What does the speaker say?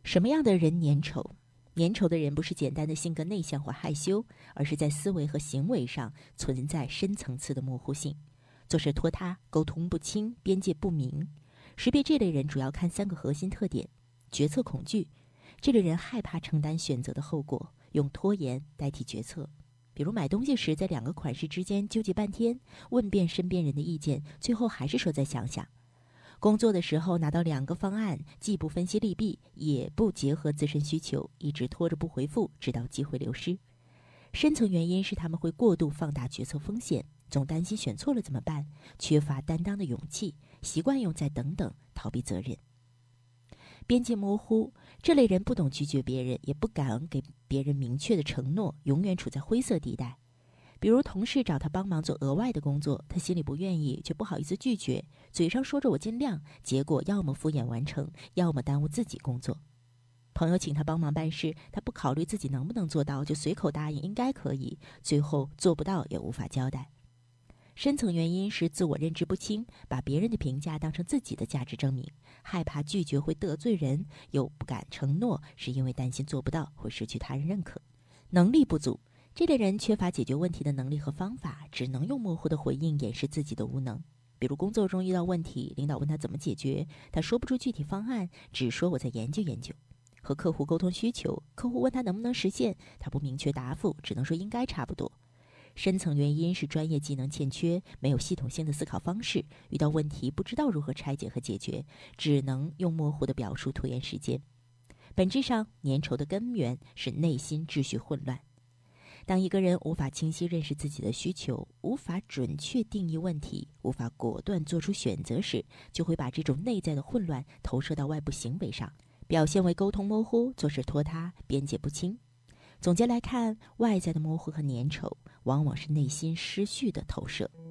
什么样的人粘稠？粘稠的人不是简单的性格内向或害羞，而是在思维和行为上存在深层次的模糊性，做事拖沓，沟通不清，边界不明。识别这类人主要看3个核心特点：决策恐惧，这类人害怕承担选择的后果，用拖延代替决策。比如买东西时，在2个款式之间纠结半天，问遍身边人的意见，最后还是说再想想。工作的时候拿到2个方案，既不分析利弊，也不结合自身需求，一直拖着不回复，直到机会流失。深层原因是他们会过度放大决策风险，总担心选错了怎么办，缺乏担当的勇气，习惯用再等等逃避责任。边界模糊，这类人不懂拒绝别人，也不敢给别人明确的承诺，永远处在灰色地带。比如同事找他帮忙做额外的工作，他心里不愿意，却不好意思拒绝，嘴上说着我尽量，结果要么敷衍完成，要么耽误自己工作。朋友请他帮忙办事，他不考虑自己能不能做到，就随口答应应该可以，最后做不到也无法交代。深层原因是自我认知不清，把别人的评价当成自己的价值证明，害怕拒绝会得罪人，又不敢承诺，是因为担心做不到会失去他人认可。能力不足，这类人缺乏解决问题的能力和方法，只能用模糊的回应掩饰自己的无能。比如工作中遇到问题，领导问他怎么解决，他说不出具体方案，只说我在研究研究。和客户沟通需求，客户问他能不能实现，他不明确答复，只能说应该差不多。深层原因是专业技能欠缺，没有系统性的思考方式，遇到问题不知道如何拆解和解决，只能用模糊的表述拖延时间。本质上，粘稠的根源是内心秩序混乱。当一个人无法清晰认识自己的需求，无法准确定义问题，无法果断做出选择时，就会把这种内在的混乱投射到外部行为上，表现为沟通模糊、做事拖沓、边界不清。总结来看，外在的模糊和粘稠往往是内心失序的投射。